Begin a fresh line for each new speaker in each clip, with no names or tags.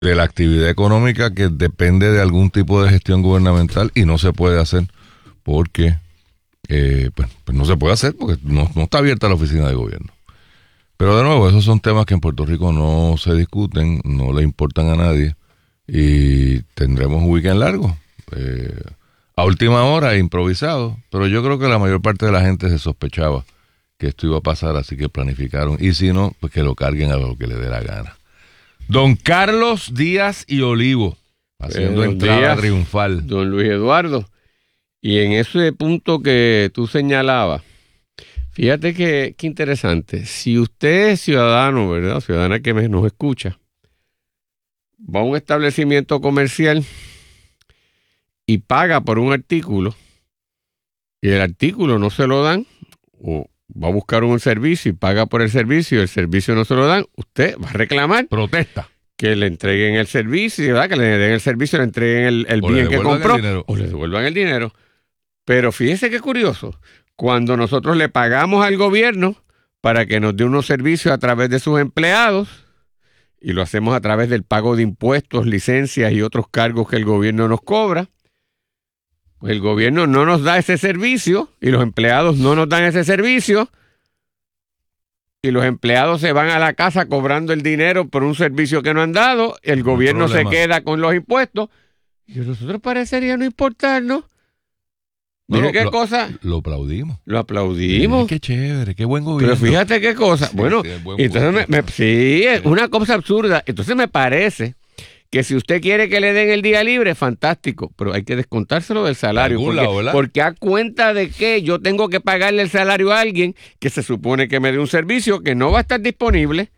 de la actividad económica que depende de algún tipo de gestión gubernamental y no se puede hacer porque pues no se puede hacer porque no está abierta la oficina de gobierno. Pero de nuevo, esos son temas que en Puerto Rico no se discuten, no le importan a nadie y tendremos un weekend largo. A última hora, improvisado, pero yo creo que la mayor parte de la gente se sospechaba que esto iba a pasar, así que planificaron. Y si no, pues que lo carguen a lo que le dé la gana. Don Carlos Díaz y Olivo, haciendo entrada triunfal.
Don Luis Eduardo. Y en ese punto que tú señalabas, fíjate que interesante. Si usted es ciudadano, ¿verdad? Ciudadana que nos escucha, va a un establecimiento comercial y paga por un artículo y el artículo no se lo dan, o va a buscar un servicio y paga por el servicio no se lo dan, usted va a reclamar.
Protesta.
Que le entreguen el servicio, ¿verdad? Que le den el servicio, le entreguen el bien que compró o le devuelvan el dinero. Pero fíjese qué curioso, cuando nosotros le pagamos al gobierno para que nos dé unos servicios a través de sus empleados y lo hacemos a través del pago de impuestos, licencias y otros cargos que el gobierno nos cobra, pues el gobierno no nos da ese servicio y los empleados no nos dan ese servicio y los empleados se van a la casa cobrando el dinero por un servicio que no han dado, el gobierno se queda con los impuestos y a nosotros parecería no importarnos. Mire qué cosa.
Lo aplaudimos.
Lo aplaudimos.
Qué chévere, qué buen gobierno.
Pero fíjate qué cosa. Sí, bueno, entonces sí, es una cosa absurda. Entonces me parece que si usted quiere que le den el día libre, fantástico, pero hay que descontárselo del salario. Porque a cuenta de que yo tengo que pagarle el salario a alguien que se supone que me dé un servicio que no va a estar disponible.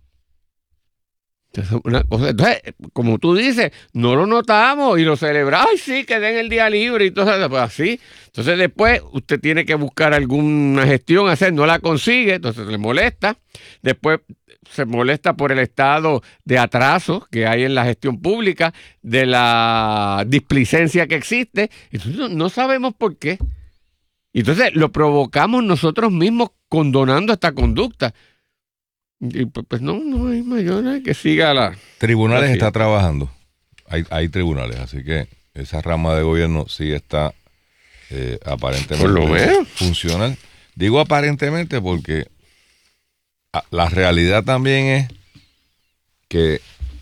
Entonces, como tú dices, no lo notamos y lo celebramos. Ay, sí, que den el día libre y todo eso. Pues así. Entonces después usted tiene que buscar alguna gestión hacer, no la consigue, entonces le molesta. Después se molesta por el estado de atraso que hay en la gestión pública, de la displicencia que existe. Entonces no sabemos por qué. Entonces lo provocamos nosotros mismos condonando esta conducta. Y pues no hay mayor que siga la...
Tribunales está trabajando. Hay tribunales, así que esa rama de gobierno sí está aparentemente
por lo menos
funcional. Digo aparentemente porque la realidad también es que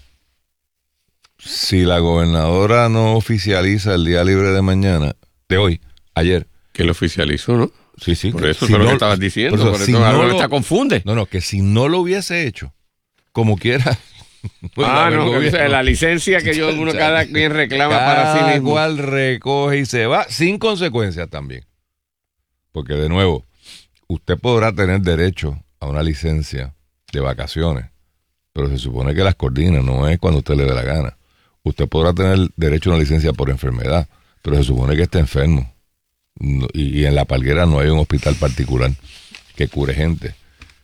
si la gobernadora no oficializa el día libre de mañana, de hoy, ayer.
Que lo oficializó, ¿no?
Sí.
Por eso es lo que estabas diciendo. Por eso no te confunde.
No, que si no lo hubiese hecho, como quiera.
Pues la licencia que uno cada quien reclama para sí mismo.
Igual recoge y se va sin consecuencias también. Porque de nuevo, usted podrá tener derecho a una licencia de vacaciones, pero se supone que las coordina, no es cuando usted le dé la gana. Usted podrá tener derecho a una licencia por enfermedad, pero se supone que está enfermo. Y en La Palguera no hay un hospital particular que cure gente.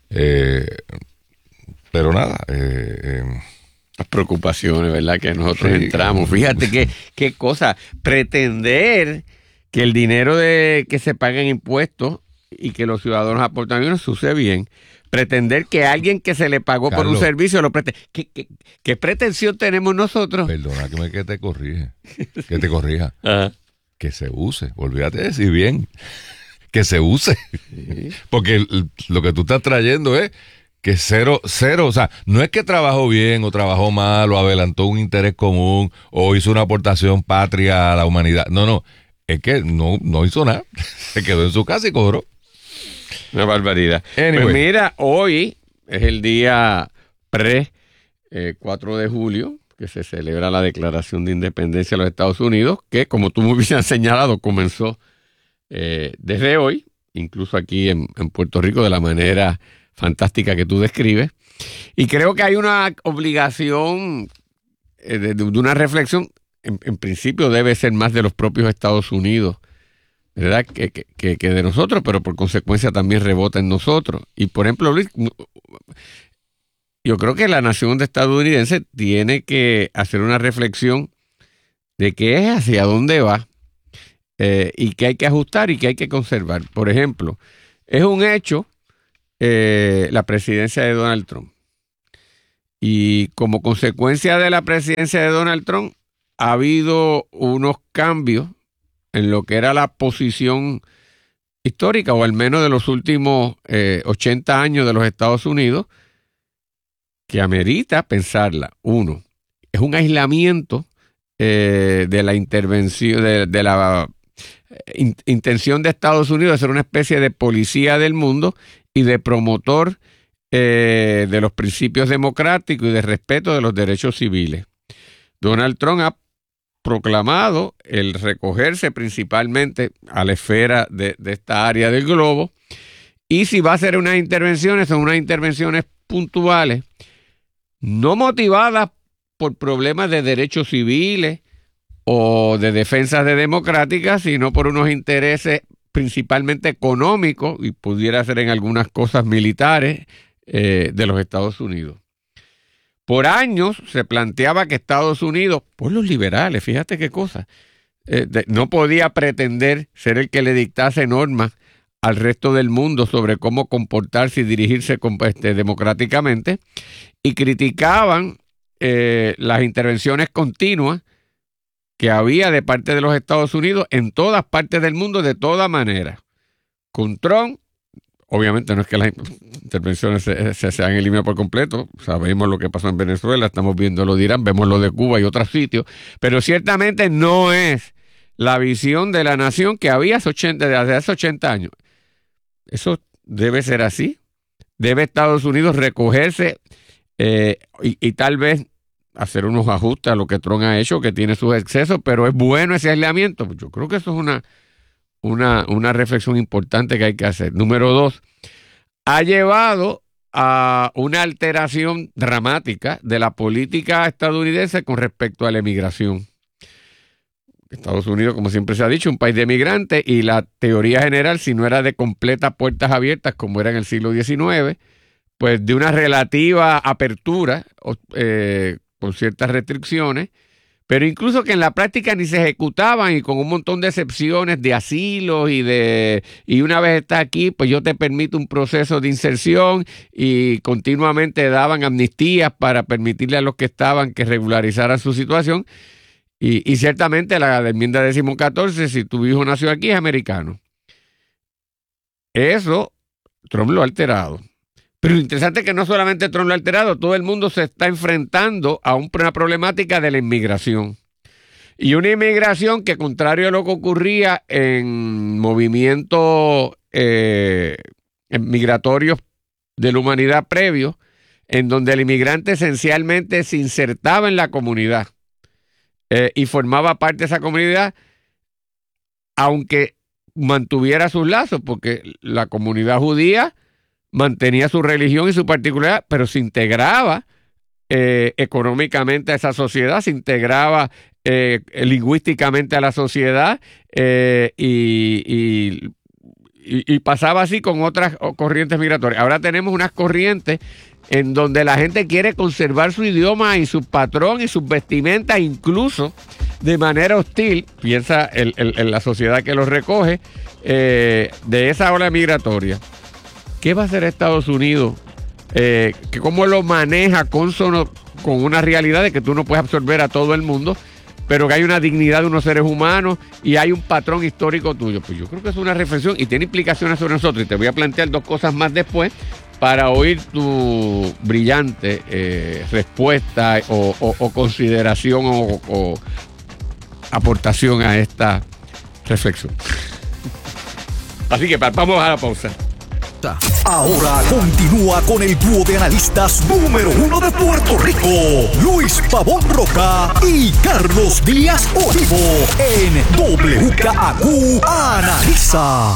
Pero nada.
Las preocupaciones, ¿verdad? Que nosotros entramos. Fíjate qué cosa. Pretender que el dinero que se paga en impuestos y que los ciudadanos aportan dinero se use bien. Pretender que alguien que se le pagó Carlos, por un servicio lo preste. ¿Qué pretensión tenemos nosotros?
Perdona que te corrija.
Ajá.
Que se use, olvídate de decir bien, que se use, sí. Porque lo que tú estás trayendo es que cero, o sea, no es que trabajó bien o trabajó mal o adelantó un interés común o hizo una aportación patria a la humanidad, no, es que no hizo nada, se quedó en su casa y cobró.
Una barbaridad.
Anyway.
Pues mira, hoy es el día 4 de julio, que se celebra la Declaración de Independencia de los Estados Unidos, que, como tú muy bien has señalado, comenzó desde hoy, incluso aquí en Puerto Rico, de la manera fantástica que tú describes. Y creo que hay una obligación de una reflexión, en principio debe ser más de los propios Estados Unidos, ¿verdad? Que de nosotros, pero por consecuencia también rebota en nosotros. Y, por ejemplo, Luis, yo creo que la nación estadounidense tiene que hacer una reflexión de qué es, hacia dónde va, y qué hay que ajustar y qué hay que conservar. Por ejemplo, es un hecho la presidencia de Donald Trump. Y como consecuencia de la presidencia de Donald Trump, ha habido unos cambios en lo que era la posición histórica, o al menos de los últimos 80 años de los Estados Unidos, que amerita pensarla. Uno, es un aislamiento de la intervención, de la intención de Estados Unidos de ser una especie de policía del mundo y de promotor de los principios democráticos y de respeto de los derechos civiles. Donald Trump ha proclamado el recogerse principalmente a la esfera de esta área del globo, y si va a hacer unas intervenciones, son unas intervenciones puntuales, no motivadas por problemas de derechos civiles o de defensas de democráticas, sino por unos intereses principalmente económicos, y pudiera ser en algunas cosas militares de los Estados Unidos. Por años se planteaba que Estados Unidos, por los liberales, fíjate qué cosa, no podía pretender ser el que le dictase normas al resto del mundo sobre cómo comportarse y dirigirse democráticamente, y criticaban las intervenciones continuas que había de parte de los Estados Unidos en todas partes del mundo de toda manera. Con Trump, obviamente no es que las intervenciones se han eliminado por completo, sabemos lo que pasó en Venezuela, estamos viendo lo de Irán, vemos lo de Cuba y otros sitios, pero ciertamente no es la visión de la nación que había desde hace 80 años. Eso debe ser así. Debe Estados Unidos recogerse y tal vez hacer unos ajustes a lo que Trump ha hecho, que tiene sus excesos, pero es bueno ese aislamiento. Yo creo que eso es una reflexión importante que hay que hacer. Número 2, ha llevado a una alteración dramática de la política estadounidense con respecto a la emigración. Estados Unidos, como siempre se ha dicho, un país de migrantes, y la teoría general, si no era de completas puertas abiertas como era en el siglo XIX, pues de una relativa apertura con ciertas restricciones, pero incluso que en la práctica ni se ejecutaban, y con un montón de excepciones de asilo y una vez estás aquí, pues yo te permito un proceso de inserción, y continuamente daban amnistías para permitirle a los que estaban que regularizaran su situación. Y ciertamente la enmienda 14, si tu hijo nació aquí, es americano. Eso Trump lo ha alterado. Pero lo interesante es que no solamente Trump lo ha alterado, todo el mundo se está enfrentando a una problemática de la inmigración. Y una inmigración que, contrario a lo que ocurría en movimientos migratorios de la humanidad previos, en donde el inmigrante esencialmente se insertaba en la comunidad y formaba parte de esa comunidad, aunque mantuviera sus lazos, porque la comunidad judía mantenía su religión y su particularidad, pero se integraba económicamente a esa sociedad, se integraba lingüísticamente a la sociedad, y pasaba así con otras corrientes migratorias. Ahora tenemos unas corrientes en donde la gente quiere conservar su idioma y su patrón y sus vestimentas, incluso de manera hostil, piensa en la sociedad que los recoge, de esa ola migratoria. ¿Qué va a hacer Estados Unidos? ¿Cómo lo maneja consono con una realidad de que tú no puedes absorber a todo el mundo, pero que hay una dignidad de unos seres humanos y hay un patrón histórico tuyo? Pues yo creo que es una reflexión y tiene implicaciones sobre nosotros, y te voy a plantear dos cosas más después para oír tu brillante respuesta o consideración o aportación a esta reflexión. Así que vamos a la pausa.
Ahora continúa con el dúo de analistas número 1 de Puerto Rico, Luis Pavón Roca y Carlos Díaz Olivo, en WKAQ Analiza.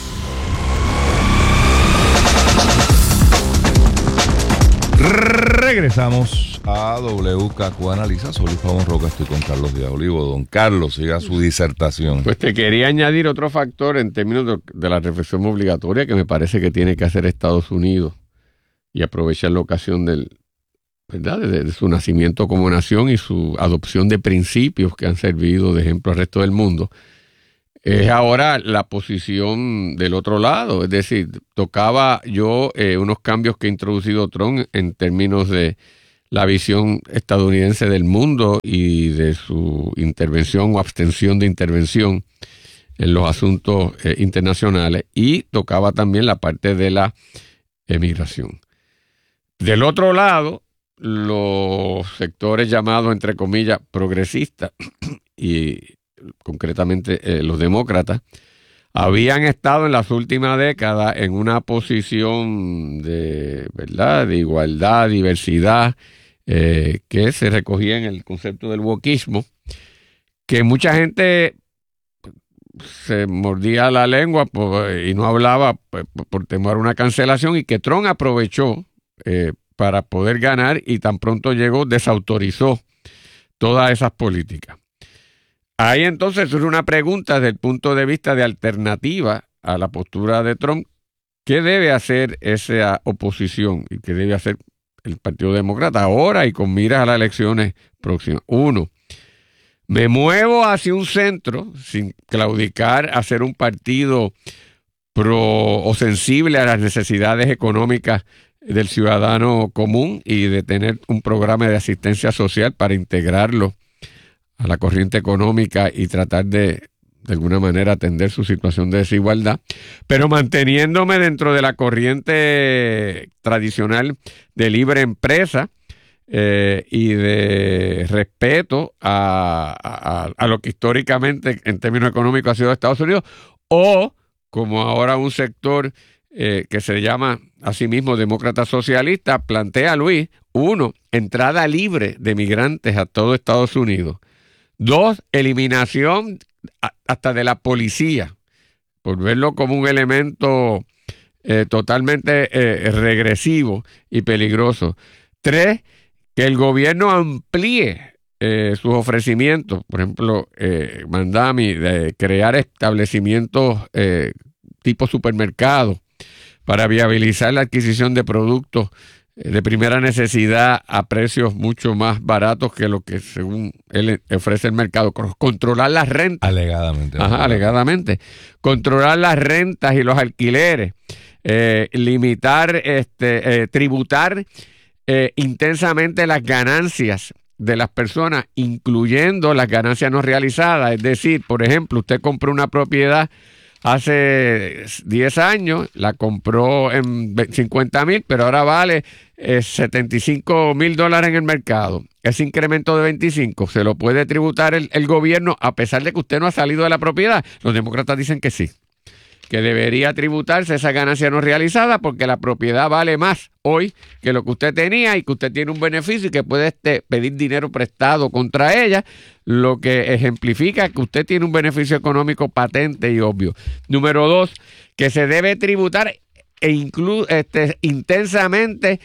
Regresamos a WKQ Analiza. Soy Luis Pavón Roca, estoy con Carlos Díaz Olivo. Don Carlos, siga su disertación.
Pues te quería añadir otro factor en términos de la reflexión obligatoria que me parece que tiene que hacer Estados Unidos, y aprovechar la ocasión ¿verdad?, de su nacimiento como nación y su adopción de principios que han servido de ejemplo al resto del mundo. Es ahora la posición del otro lado, es decir, tocaba yo unos cambios que ha introducido Trump en términos de la visión estadounidense del mundo y de su intervención o abstención de intervención en los asuntos internacionales, y tocaba también la parte de la emigración. Del otro lado, los sectores llamados, entre comillas, progresistas, y concretamente los demócratas, habían estado en las últimas décadas en una posición de, ¿verdad?, de igualdad, diversidad, que se recogía en el concepto del wokismo, que mucha gente se mordía la lengua y no hablaba por temor a una cancelación, y que Trump aprovechó para poder ganar, y tan pronto llegó desautorizó todas esas políticas. Ahí entonces surge una pregunta desde el punto de vista de alternativa a la postura de Trump. ¿Qué debe hacer esa oposición y qué debe hacer el Partido Demócrata ahora y con miras a las elecciones próximas? Uno, me muevo hacia un centro sin claudicar a ser un partido pro o sensible a las necesidades económicas del ciudadano común y de tener un programa de asistencia social para integrarlo a la corriente económica y tratar de alguna manera atender su situación de desigualdad, pero manteniéndome dentro de la corriente tradicional de libre empresa y de respeto a lo que históricamente en términos económicos ha sido Estados Unidos, o como ahora un sector que se llama a sí mismo demócrata socialista plantea, Luis: uno, entrada libre de migrantes a todo Estados Unidos; dos, eliminación hasta de la policía, por verlo como un elemento totalmente regresivo y peligroso; tres, que el gobierno amplíe sus ofrecimientos, por ejemplo, Mandami, de crear establecimientos tipo supermercados para viabilizar la adquisición de productos de primera necesidad a precios mucho más baratos que lo que según él ofrece el mercado; controlar las rentas.
Alegadamente.
Ajá, alegadamente. Controlar las rentas y los alquileres, limitar, tributar intensamente las ganancias de las personas, incluyendo las ganancias no realizadas. Es decir, por ejemplo, usted compró una propiedad hace 10 años, la compró en $50,000, pero ahora vale $75,000 en el mercado. Ese incremento de 25 se lo puede tributar el gobierno a pesar de que usted no ha salido de la propiedad. Los demócratas dicen que sí, que debería tributarse esa ganancia no realizada, porque la propiedad vale más hoy que lo que usted tenía, y que usted tiene un beneficio y que puede pedir dinero prestado contra ella, lo que ejemplifica que usted tiene un beneficio económico patente y obvio. Número dos, que se debe tributar intensamente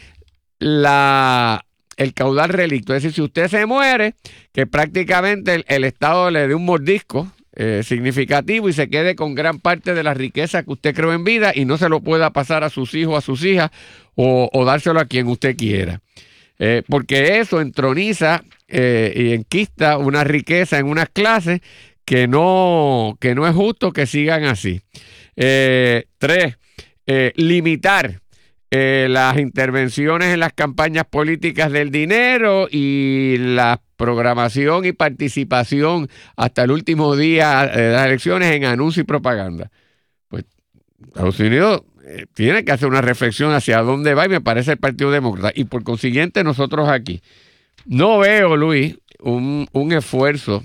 el caudal relicto. Es decir, si usted se muere, que prácticamente el Estado le dé un mordisco significativo y se quede con gran parte de la riqueza que usted creó en vida, y no se lo pueda pasar a sus hijos, a sus hijas, o dárselo a quien usted quiera. Porque eso entroniza y enquista una riqueza en unas clases que no es justo que sigan así. Tres, limitar las intervenciones en las campañas políticas del dinero y la programación y participación hasta el último día de las elecciones en anuncios y propaganda. Pues Estados Unidos tiene que hacer una reflexión hacia dónde va, y me parece el Partido Demócrata. Y por consiguiente nosotros aquí no veo, Luis, un esfuerzo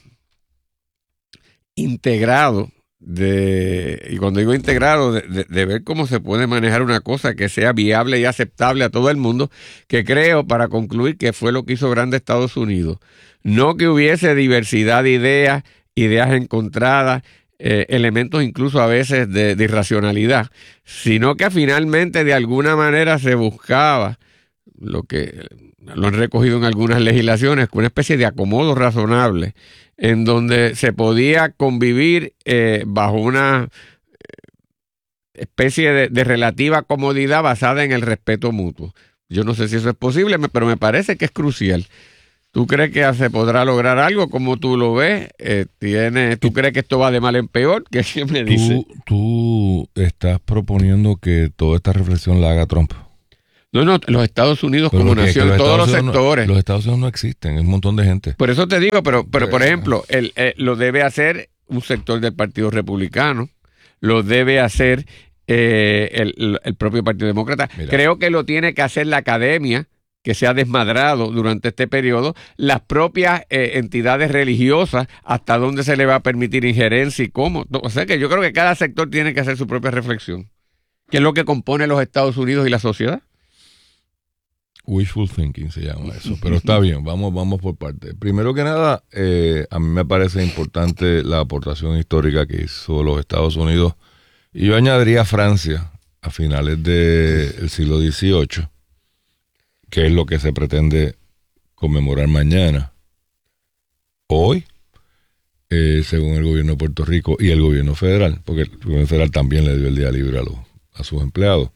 integrado y cuando digo integrado, de ver cómo se puede manejar una cosa que sea viable y aceptable a todo el mundo, que creo, para concluir, que fue lo que hizo grande Estados Unidos. No que hubiese diversidad de ideas encontradas, elementos incluso a veces de irracionalidad, sino que finalmente de alguna manera se buscaba lo que lo han recogido en algunas legislaciones, una especie de acomodo razonable, en donde se podía convivir bajo una especie de relativa comodidad basada en el respeto mutuo. Yo no sé si eso es posible, pero me parece que es crucial. ¿Tú crees que se podrá lograr algo? ¿Cómo tú lo ves? ¿Tú crees que esto va de mal en peor? ¿Qué me dice?
¿Tú estás proponiendo que toda esta reflexión la haga Trump?
No, los Estados Unidos
Pero
como
que
nación,
los
todos los
Estados Unidos
sectores.
Los Estados Unidos no existen, es un montón de gente.
Por eso te digo, pero por ejemplo, lo debe hacer un sector del Partido Republicano, lo debe hacer el propio Partido Demócrata.
Mira.
Creo que lo tiene que hacer la academia, que se ha desmadrado durante este periodo, las propias entidades religiosas, hasta dónde se le va a permitir injerencia y cómo. O sea que yo creo que cada sector tiene que hacer su propia reflexión. ¿Qué es lo que compone los Estados Unidos y la sociedad?
Wishful thinking se llama eso, pero está bien, vamos por partes. Primero que nada, a mí me parece importante la aportación histórica que hizo los Estados Unidos, y yo añadiría Francia a finales del siglo XVIII, que es lo que se pretende conmemorar mañana. Hoy, según el gobierno de Puerto Rico y el gobierno federal, porque el gobierno federal también le dio el día libre a sus empleados.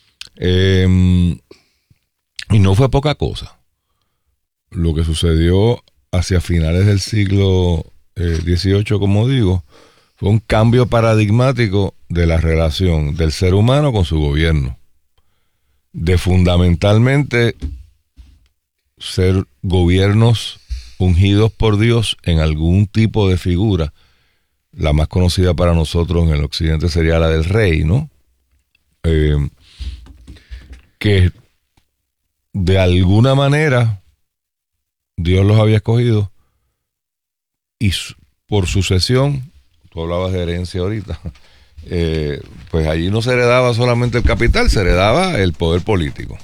Y no fue poca cosa. Lo que sucedió hacia finales del siglo XVIII, como digo, fue un cambio paradigmático de la relación del ser humano con su gobierno. De fundamentalmente ser gobiernos ungidos por Dios en algún tipo de figura. La más conocida para nosotros en el occidente sería la del rey, ¿no? Que de alguna manera Dios los había escogido y por sucesión, tú hablabas de herencia ahorita, pues allí no se heredaba solamente el capital, se heredaba el poder político.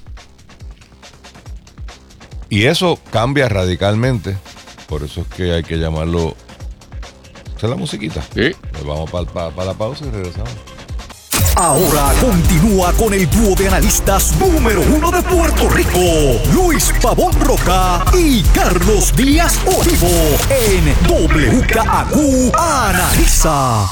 Y eso cambia radicalmente, por eso es que hay que llamarlo... ¿Esa es la musiquita?
Sí.
Pues vamos para la pausa y regresamos.
Ahora continúa con el dúo de analistas número 1 de Puerto Rico, Luis Pavón Roca y Carlos Díaz Olivo, en WKAQ Analiza.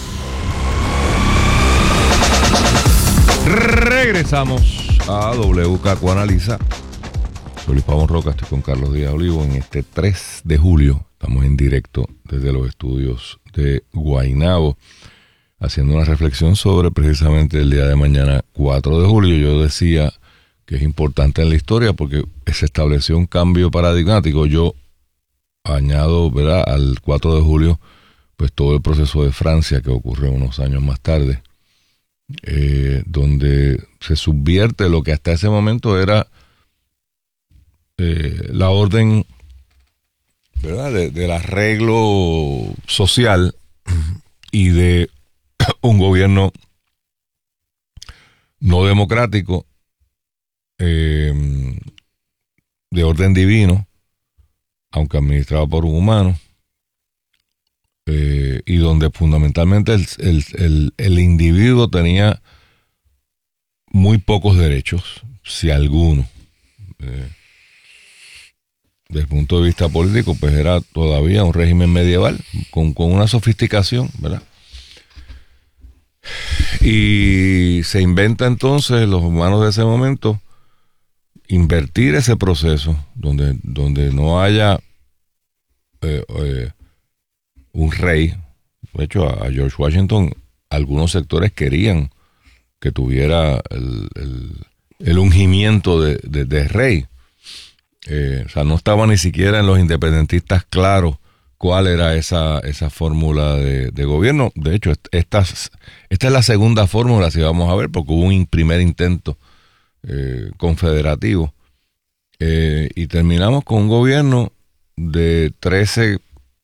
Regresamos a WKAQ Analiza. Soy Luis Pavón Roca, estoy con Carlos Díaz Olivo en este 3 de julio. Estamos en directo desde los estudios de Guaynabo, haciendo una reflexión sobre precisamente el día de mañana, 4 de julio. Yo decía que es importante en la historia porque se estableció un cambio paradigmático. Yo añado, ¿verdad?, al 4 de julio, pues todo el proceso de Francia que ocurrió unos años más tarde, donde se subvierte lo que hasta ese momento era la orden, ¿verdad?, del arreglo social y de un gobierno no democrático, de orden divino, aunque administrado por un humano, y donde fundamentalmente el individuo tenía muy pocos derechos, si alguno. Desde el punto de vista político, pues era todavía un régimen medieval con una sofisticación, ¿verdad? Y se inventa entonces los humanos de ese momento invertir ese proceso donde no haya un rey. De hecho, a George Washington algunos sectores querían que tuviera el ungimiento de rey. O sea, no estaba ni siquiera en los independentistas claro cuál era esa fórmula de gobierno. De hecho, esta es la segunda fórmula, si vamos a ver, porque hubo un primer intento confederativo. Y terminamos con un gobierno de 13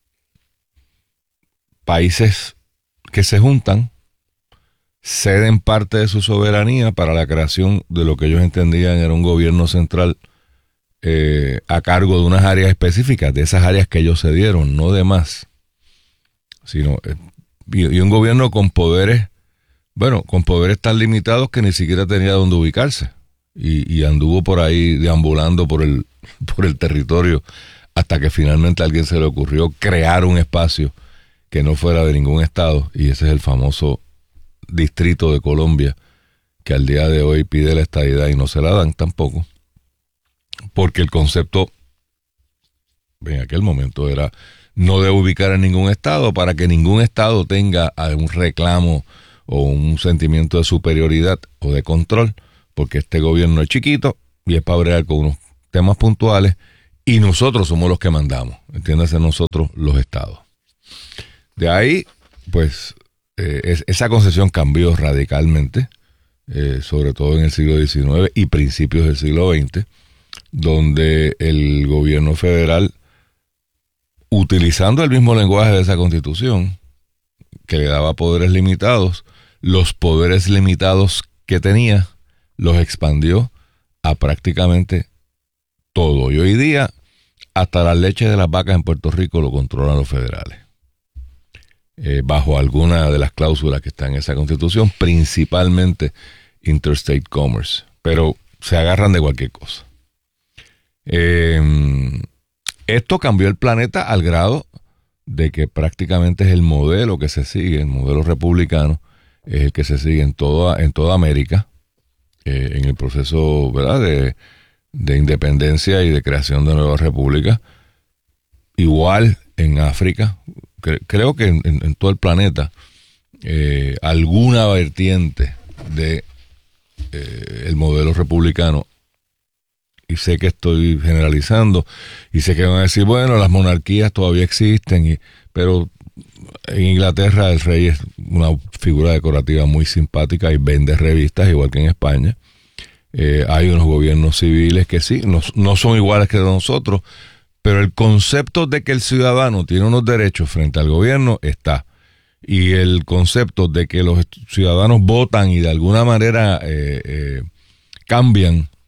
países que se juntan, ceden parte de su soberanía para la creación de lo que ellos entendían era un gobierno central a cargo de unas áreas específicas, de esas áreas que ellos cedieron, no de más, sino y un gobierno con poderes, bueno, con poderes tan limitados que ni siquiera tenía dónde ubicarse y anduvo por ahí deambulando por el territorio hasta que finalmente a alguien se le ocurrió crear un espacio que no fuera de ningún estado, y ese es el famoso Distrito de Colombia, que al día de hoy pide la estadidad y no se la dan tampoco, porque el concepto en aquel momento era no de ubicar en ningún estado para que ningún estado tenga un reclamo o un sentimiento de superioridad o de control, porque este gobierno es chiquito y es para bregar con unos temas puntuales y nosotros somos los que mandamos, entiéndase, nosotros los estados. De ahí, pues, esa concepción cambió radicalmente, sobre todo en el siglo XIX y principios del siglo XX, donde el gobierno federal, utilizando el mismo lenguaje de esa constitución, que le daba poderes limitados, los poderes limitados que tenía, los expandió a prácticamente todo. Y hoy día, hasta la leche de las vacas en Puerto Rico lo controlan los federales. Bajo alguna de las cláusulas que están en esa constitución, principalmente interstate commerce, pero se agarran de cualquier cosa. Esto cambió el planeta al grado de que prácticamente es el modelo que se sigue, el modelo republicano, es el que se sigue en toda América, en el proceso, ¿verdad?, de independencia y de creación de nuevas repúblicas. Igual en África, creo que en todo el planeta, alguna vertiente de el modelo republicano, y sé que estoy generalizando, y sé que van a decir, bueno, las monarquías todavía existen, pero en Inglaterra el rey es una figura decorativa muy simpática y vende revistas, igual que en España. Hay unos gobiernos civiles que sí, no son iguales que nosotros, pero el concepto de que el ciudadano tiene unos derechos frente al gobierno está. Y el concepto de que los ciudadanos votan y de alguna manera cambian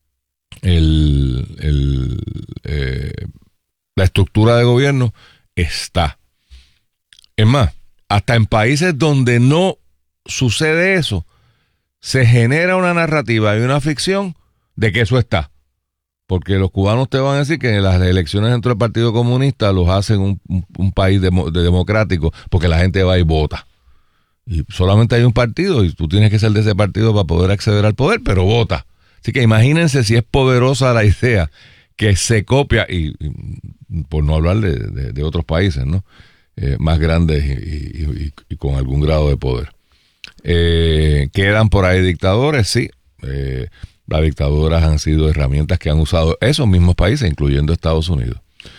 la estructura de gobierno está. Es más, hasta en países donde no sucede eso, se genera una narrativa y una ficción de que eso está. Porque los cubanos te van a decir que las elecciones dentro del Partido Comunista los hacen un país democrático, porque la gente va y vota. Y solamente hay un partido y tú tienes que ser de ese partido para poder acceder al poder, pero vota. Así que imagínense si es poderosa la idea que se copia, y por no hablar de otros países, ¿no? Más grandes y con algún grado de poder. Quedan por ahí dictadores, sí. Las dictaduras han sido herramientas que han usado esos mismos países, incluyendo Estados Unidos.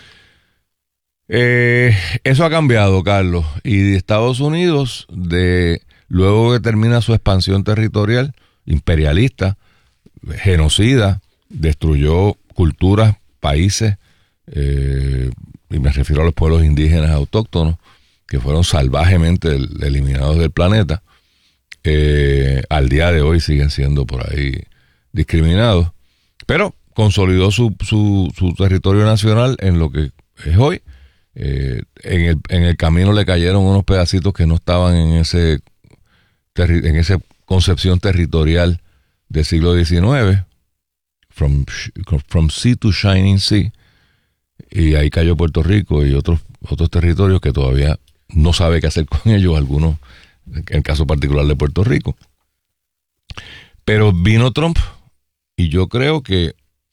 Eso ha cambiado, Carlos. Y Estados Unidos, luego que termina su expansión territorial, imperialista, genocida, destruyó culturas, países, y me refiero a los pueblos indígenas autóctonos, que fueron salvajemente eliminados del planeta. Al día de hoy siguen siendo por ahí discriminados, pero consolidó su territorio nacional en lo que es hoy. En el camino le cayeron unos pedacitos que no estaban en esa concepción territorial del siglo XIX, from sea to shining sea, y ahí cayó Puerto Rico y otros territorios que todavía no sabe qué hacer con ellos, algunos, en el caso particular de Puerto Rico. Pero vino Trump y yo creo que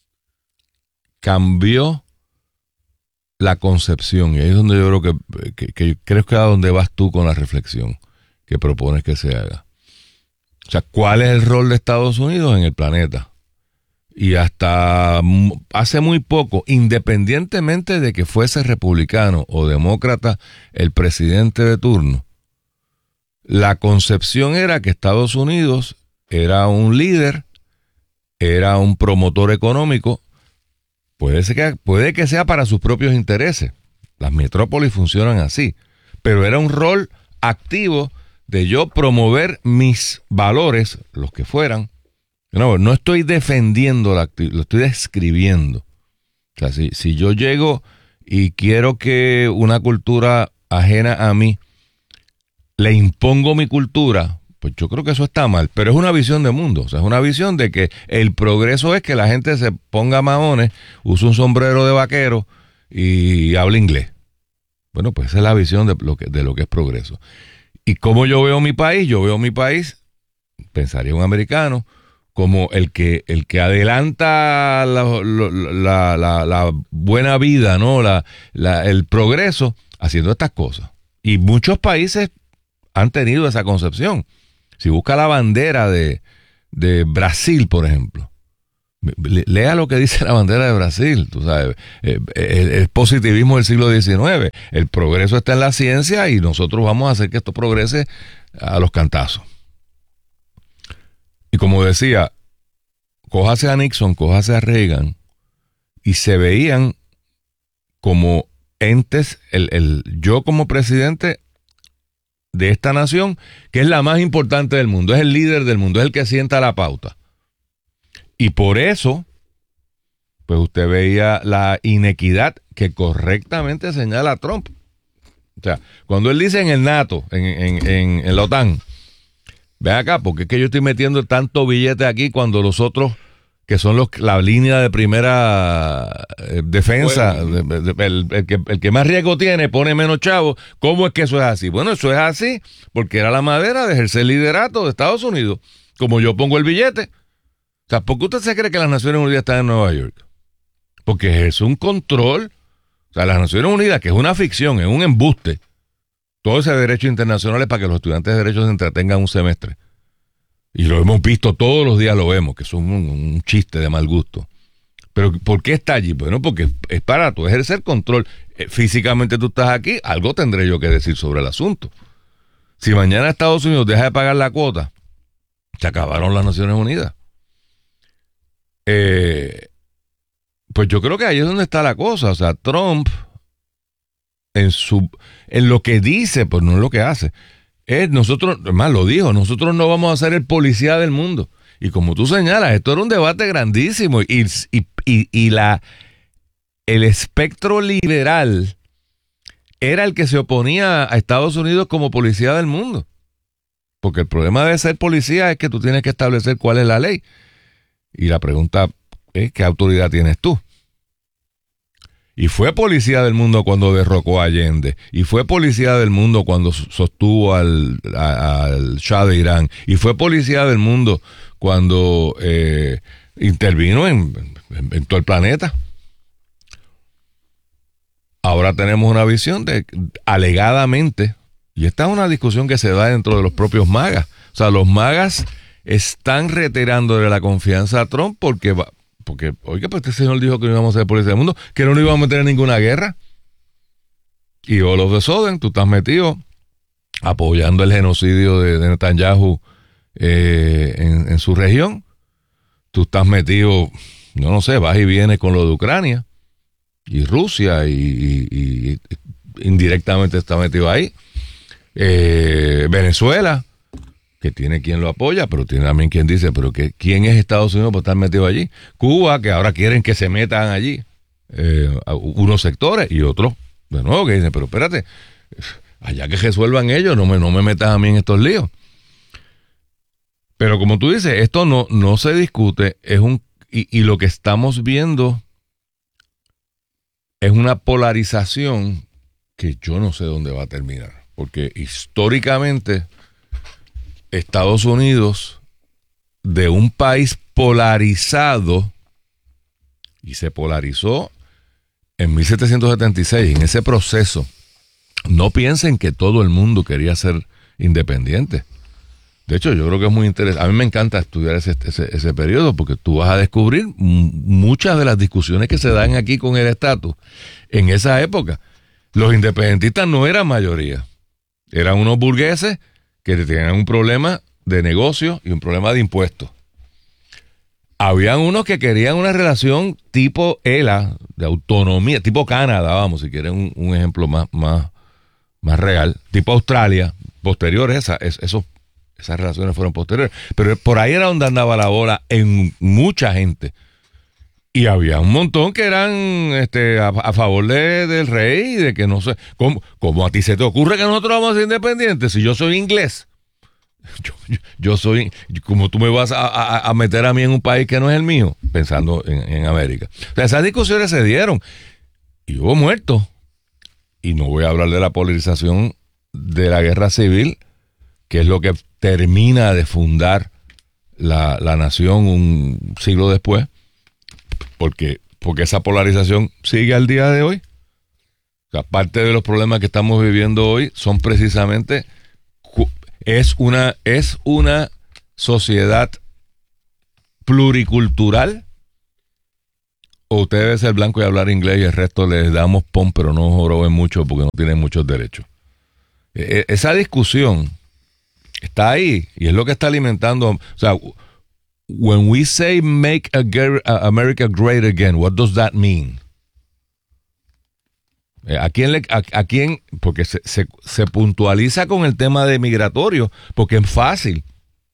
cambió la concepción, y ahí es donde yo creo que creo que a donde vas tú con la reflexión que propones que se haga. O sea, ¿cuál es el rol de Estados Unidos en el planeta? Y hasta hace muy poco, independientemente de que fuese republicano o demócrata el presidente de turno, la concepción era que Estados Unidos era un líder, era un promotor económico. Puede que sea para sus propios intereses. Las metrópolis funcionan así. Pero era un rol activo de yo promover mis valores, los que fueran. No estoy defendiendo lo estoy describiendo. O sea, si yo llego y quiero que una cultura ajena a mí le impongo mi cultura, pues yo creo que eso está mal. Pero es una visión de mundo. O sea, es una visión de que el progreso es que la gente se ponga maones, use un sombrero de vaquero y hable inglés. Bueno, pues esa es la visión de lo que es progreso. ¿Y cómo yo veo mi país? Yo veo mi país, pensaría un americano, como el que adelanta la buena vida, ¿no? El progreso, haciendo estas cosas. Y muchos países han tenido esa concepción. Si busca la bandera de de Brasil, por ejemplo. Lea lo que dice la bandera de Brasil, tú sabes, el positivismo del siglo XIX. El progreso está en la ciencia y nosotros vamos a hacer que esto progrese a los cantazos. Y como decía, cójase a Nixon, cójase a Reagan, y se veían como entes, yo como presidente de esta nación, que es la más importante del mundo, es el líder del mundo, es el que sienta la pauta. Y por eso, pues usted veía la inequidad que correctamente señala Trump. O sea, cuando él dice en el NATO, en la OTAN, ven acá, porque es que yo estoy metiendo tanto billete aquí cuando los otros, que son la línea de primera defensa, el que más riesgo tiene, pone menos chavos. ¿Cómo es que eso es así? Bueno, eso es así porque era la manera de ejercer el liderato de Estados Unidos. Como yo pongo el billete. O sea, ¿por qué usted se cree que las Naciones Unidas están en Nueva York? Porque ejerce un control. O sea, las Naciones Unidas, que es una ficción, es un embuste. Todo ese derecho internacional es para que los estudiantes de derecho se entretengan un semestre. Y lo hemos visto todos los días, lo vemos, que es un chiste de mal gusto. Pero ¿por qué está allí? Bueno, porque es para tú ejercer control. Físicamente tú estás aquí, algo tendré yo que decir sobre el asunto. Si mañana Estados Unidos deja de pagar la cuota, se acabaron las Naciones Unidas. Pues yo creo que ahí es donde está la cosa. O sea, Trump en lo que dice, pues no es lo que hace. Nosotros, además lo dijo, nosotros no vamos a ser el policía del mundo. Y como tú señalas, esto era un debate grandísimo y el espectro liberal era el que se oponía a Estados Unidos como policía del mundo. Porque el problema de ser policía es que tú tienes que establecer cuál es la ley. Y la pregunta es, ¿qué autoridad tienes tú? Y fue policía del mundo cuando derrocó a Allende. Y fue policía del mundo cuando sostuvo al Shah de Irán. Y fue policía del mundo cuando intervino en todo el planeta. Ahora tenemos una visión de, alegadamente, y esta es una discusión que se da dentro de los propios magas. O sea, los magas están retirándole la confianza a Trump porque, oiga, pues este señor dijo que no íbamos a ser policía del mundo, que no nos íbamos a meter en ninguna guerra. Y all of a sudden, tú estás metido apoyando el genocidio de Netanyahu en su región. Tú estás metido, no sé, vas y vienes con lo de Ucrania y Rusia y indirectamente está metido ahí. Venezuela, que tiene quien lo apoya, pero tiene también quien dice, pero ¿quién es Estados Unidos por estar metido allí? Cuba, que ahora quieren que se metan allí unos sectores y otros, de nuevo, que dicen, pero espérate, allá que resuelvan ellos, no me metas a mí en estos líos. Pero como tú dices, esto no se discute, y lo que estamos viendo es una polarización que yo no sé dónde va a terminar, porque históricamente Estados Unidos, de un país polarizado, y se polarizó en 1776, en ese proceso, no piensen que todo el mundo quería ser independiente. De hecho, yo creo que es muy interesante. A mí me encanta estudiar ese periodo porque tú vas a descubrir muchas de las discusiones que se dan aquí con el estatus. En esa época, los independentistas no eran mayoría. Eran unos burgueses que tenían un problema de negocio y un problema de impuestos. Habían unos que querían una relación tipo ELA, de autonomía, tipo Canadá, vamos, si quieren un ejemplo más real, tipo Australia, posteriores, esas relaciones fueron posteriores. Pero por ahí era donde andaba la bola en mucha gente. Y había un montón que eran a favor del rey, de que no sé, ¿cómo a ti se te ocurre que nosotros vamos a ser independientes si yo soy inglés? Yo soy, como tú me vas a meter a mí en un país que no es el mío, pensando en América. O sea, esas discusiones se dieron y hubo muertos. Y no voy a hablar de la polarización de la guerra civil, que es lo que termina de fundar la nación un siglo después, porque esa polarización sigue al día de hoy. O sea, parte de los problemas que estamos viviendo hoy son precisamente, es una sociedad pluricultural, o usted debe ser blanco y hablar inglés y el resto les damos pon, pero no joroben mucho porque no tienen muchos derechos. Esa discusión está ahí y es lo que está alimentando. O sea, when we say make America great again, what does that mean? ¿A quién? Porque se puntualiza con el tema de migratorio, porque es fácil.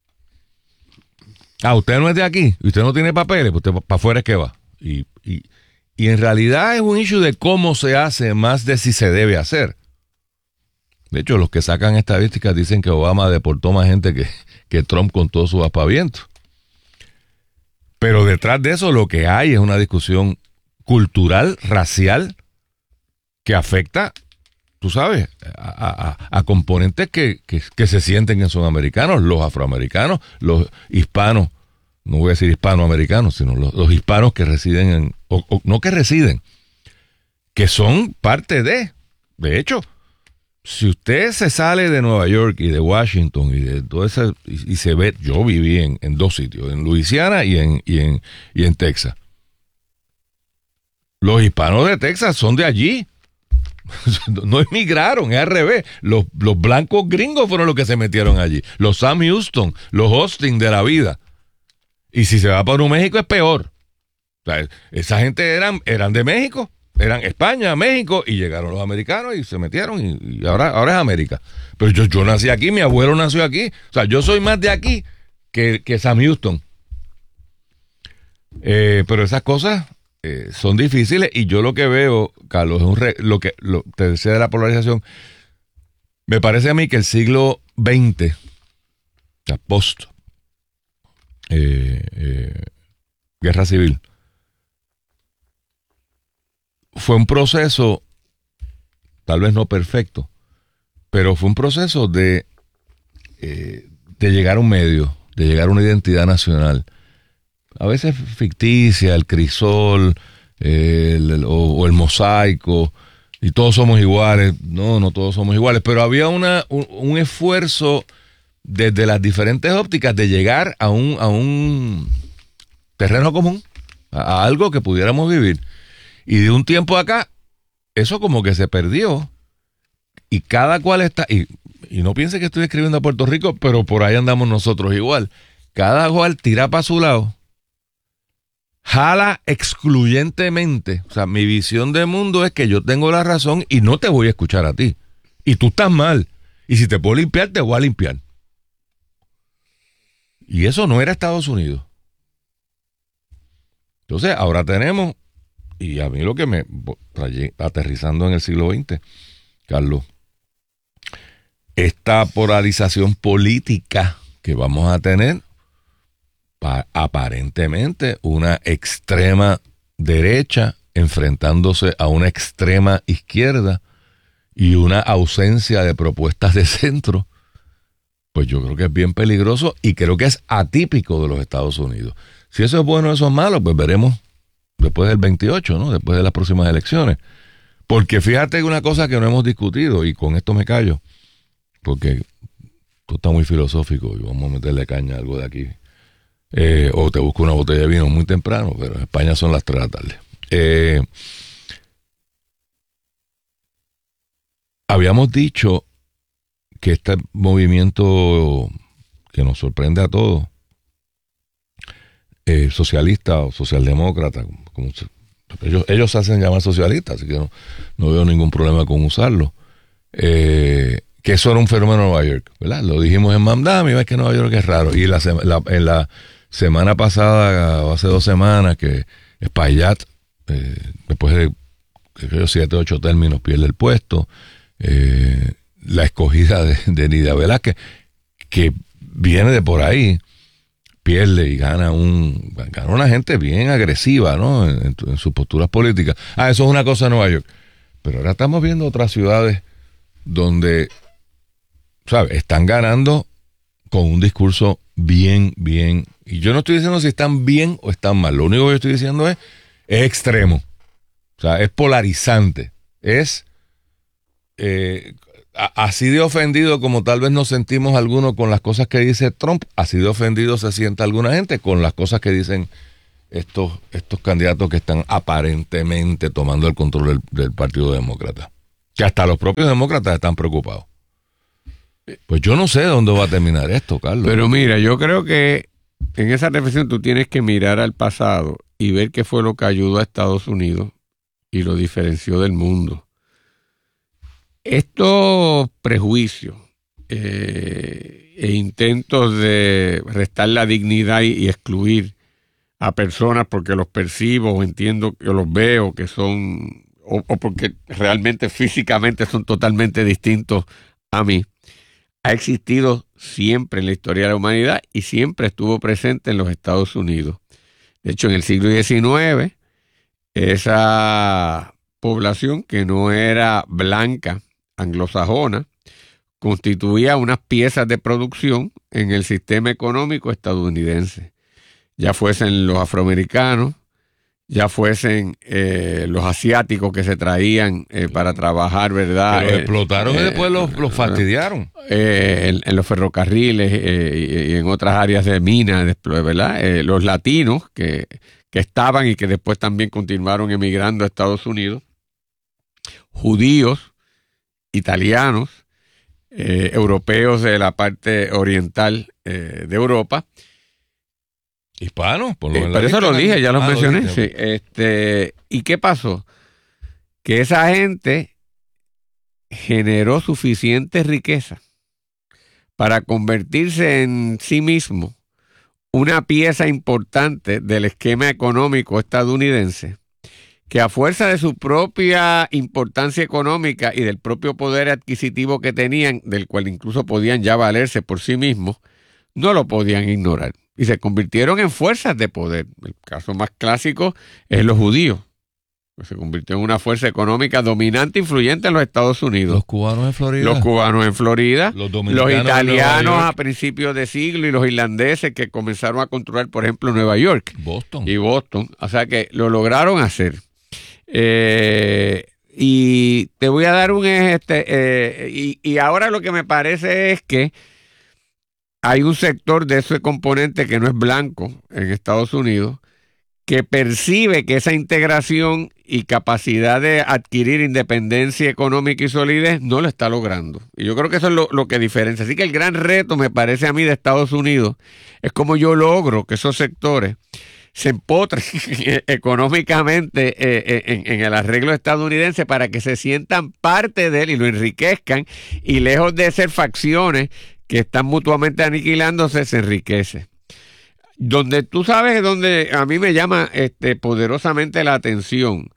Usted no es de aquí, y usted no tiene papeles, pues usted para afuera es que va. Y en realidad es un issue de cómo se hace, más de si se debe hacer. De hecho, los que sacan estadísticas dicen que Obama deportó más gente que Trump con todo su aspaviento. Pero detrás de eso lo que hay es una discusión cultural, racial, que afecta, tú sabes, a componentes que se sienten que son americanos, los afroamericanos, los hispanos, no voy a decir hispanoamericanos, sino los hispanos que residen o no que residen, que son parte de hecho, si usted se sale de Nueva York y de Washington y de todo eso, y se ve, yo viví en dos sitios, en Luisiana y en Texas. Los hispanos de Texas son de allí. No emigraron, es al revés. Los blancos gringos fueron los que se metieron allí. Los Sam Houston, los Austin de la vida. Y si se va para Nuevo México es peor. O sea, esa gente eran de México, eran España, México, y llegaron los americanos y se metieron y ahora es América. Pero yo nací aquí, mi abuelo nació aquí. O sea, yo soy más de aquí que Sam Houston. Pero esas cosas son difíciles, y yo lo que veo, Carlos, te decía de la polarización, me parece a mí que el siglo XX, o sea, post guerra civil, fue un proceso, tal vez no perfecto, pero fue un proceso de llegar a un medio, de llegar a una identidad nacional, a veces ficticia, el crisol, o el mosaico, y todos somos iguales. No todos somos iguales, pero había un esfuerzo desde las diferentes ópticas de llegar a un terreno común, a algo que pudiéramos vivir. Y de un tiempo acá, eso como que se perdió, y cada cual está, y no piense que estoy escribiendo a Puerto Rico, pero por ahí andamos nosotros igual. Cada cual tira para su lado, jala excluyentemente. O sea, mi visión de mundo es que yo tengo la razón y no te voy a escuchar a ti. Y tú estás mal. Y si te puedo limpiar, te voy a limpiar. Y eso no era Estados Unidos. Entonces, ahora tenemos, y a mí lo que me aterrizando en el siglo XX, Carlos, esta polarización política que vamos a tener, aparentemente una extrema derecha enfrentándose a una extrema izquierda y una ausencia de propuestas de centro, pues yo creo que es bien peligroso y creo que es atípico de los Estados Unidos. Si eso es bueno o eso es malo, pues veremos después del 28, ¿no? Después de las próximas elecciones. Porque fíjate una cosa que no hemos discutido, y con esto me callo, porque tú estás muy filosófico y vamos a meterle caña a algo de aquí. O te busco una botella de vino muy temprano, pero en España son las 3 de la tarde. Habíamos dicho que este movimiento que nos sorprende a todos, socialista o socialdemócrata, ellos se hacen llamar socialistas, así que no veo ningún problema con usarlo, que eso era un fenómeno en Nueva York, ¿verdad? Lo dijimos en Mamdami, ves que Nueva York es raro, y en la semana pasada, o hace 2 semanas, que Espaillat, después de 7 o 8 términos, pierde el puesto. La escogida de Nidia Velázquez, que viene de por ahí, pierde y gana una gente bien agresiva, ¿no? En sus posturas políticas. Eso es una cosa de Nueva York. Pero ahora estamos viendo otras ciudades donde, ¿sabes?, están ganando con un discurso bien. Y yo no estoy diciendo si están bien o están mal. Lo único que yo estoy diciendo es extremo. O sea, es polarizante. Es así de ofendido como tal vez nos sentimos algunos con las cosas que dice Trump, así de ofendido se sienta alguna gente con las cosas que dicen estos candidatos que están aparentemente tomando el control del Partido Demócrata. Que hasta los propios demócratas están preocupados. Pues yo no sé dónde va a terminar esto, Carlos.
Pero mira, yo creo que en esa reflexión tú tienes que mirar al pasado y ver qué fue lo que ayudó a Estados Unidos y lo diferenció del mundo. Estos prejuicios e intentos de restar la dignidad y excluir a personas porque los percibo o entiendo que los veo que son o porque realmente físicamente son totalmente distintos a mí, ha existido siempre en la historia de la humanidad y siempre estuvo presente en los Estados Unidos. De hecho, en el siglo XIX, esa población que no era blanca, anglosajona, constituía unas piezas de producción en el sistema económico estadounidense. Ya fuesen los afroamericanos, ya fuesen los asiáticos que se traían para trabajar, ¿verdad?
Pero explotaron y después los fastidiaron.
En los ferrocarriles y en otras áreas de minas, ¿verdad? Los latinos que estaban y que después también continuaron emigrando a Estados Unidos, judíos, italianos, europeos de la parte oriental de Europa.
Hispanos, por lo menos.
Pero eso lo dije, ya los mencioné.
Lo
sí. ¿Y qué pasó? Que esa gente generó suficiente riqueza para convertirse en sí mismo una pieza importante del esquema económico estadounidense, que a fuerza de su propia importancia económica y del propio poder adquisitivo que tenían, del cual incluso podían ya valerse por sí mismos, no lo podían ignorar. Y se convirtieron en fuerzas de poder. El caso más clásico es los judíos. Se convirtió en una fuerza económica dominante, influyente en los Estados Unidos.
Los cubanos en Florida.
Los italianos a principios de siglo y los irlandeses que comenzaron a controlar, por ejemplo, Nueva York.
Boston.
O sea que lo lograron hacer. Y te voy a dar y ahora lo que me parece es que hay un sector de ese componente que no es blanco en Estados Unidos que percibe que esa integración y capacidad de adquirir independencia económica y solidez no lo está logrando. Y yo creo que eso es lo que diferencia. Así que el gran reto, me parece a mí, de Estados Unidos es cómo yo logro que esos sectores se empotren económicamente en el arreglo estadounidense para que se sientan parte de él y lo enriquezcan, y lejos de ser facciones que están mutuamente aniquilándose, se enriquece. Donde tú sabes, donde a mí me llama poderosamente la atención,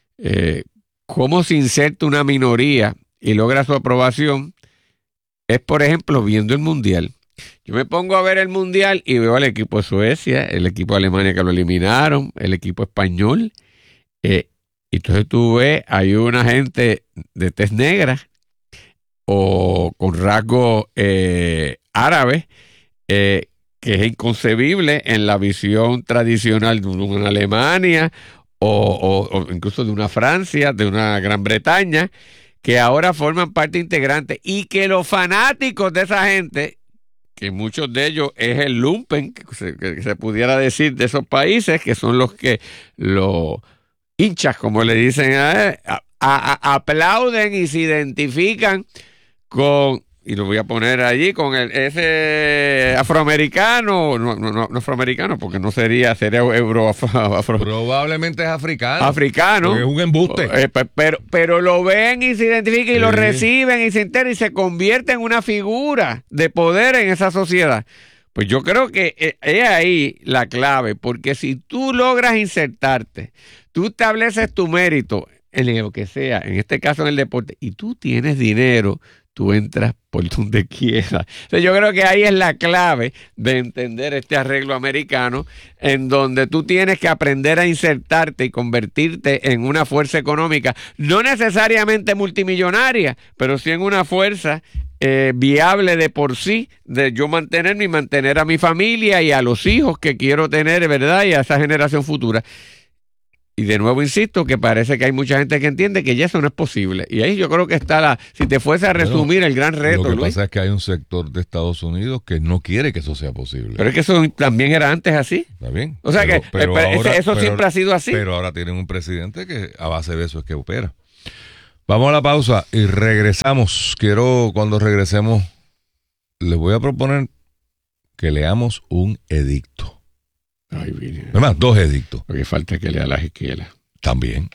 cómo se inserta una minoría y logra su aprobación, es, por ejemplo, viendo el Mundial. Yo me pongo a ver el Mundial y veo al equipo de Suecia, el equipo de Alemania que lo eliminaron, el equipo español, y entonces tú ves, hay una gente de tez negra, o con rasgos árabes, que es inconcebible en la visión tradicional de una Alemania o incluso de una Francia, de una Gran Bretaña, que ahora forman parte integrante, y que los fanáticos de esa gente, que muchos de ellos es el lumpen, que se pudiera decir, de esos países, que son los hinchas, como le dicen aplauden y se identifican con, y lo voy a poner allí, con ese afroamericano, no afroamericano, porque no sería
probablemente es africano.
Africano.
Es un embuste.
Pero lo ven y se identifican y lo reciben y se enteran y se convierte en una figura de poder en esa sociedad. Pues yo creo que es ahí la clave, porque si tú logras insertarte, tú estableces tu mérito en lo que sea, en este caso en el deporte, y tú tienes dinero, tú entras por donde quieras. Entonces yo creo que ahí es la clave de entender este arreglo americano, en donde tú tienes que aprender a insertarte y convertirte en una fuerza económica, no necesariamente multimillonaria, pero sí en una fuerza viable de por sí, de yo mantenerme y mantener a mi familia y a los hijos que quiero tener, ¿verdad? Y a esa generación futura. Y de nuevo insisto que parece que hay mucha gente que entiende que ya eso no es posible. Y ahí yo creo que está si te fuese a resumir el gran reto,
Lo que
Luis.
pasa es que hay un sector de Estados Unidos que no quiere que eso sea posible.
Pero es que eso también era antes así.
¿Está bien?
O sea eso siempre ha sido así.
Pero ahora tienen un presidente que a base de eso es que opera. Vamos a la pausa y regresamos. Cuando regresemos, les voy a proponer que leamos un edicto.
Ay, bien.
Además, 2 edictos.
Porque falta que lea las esquelas.
También.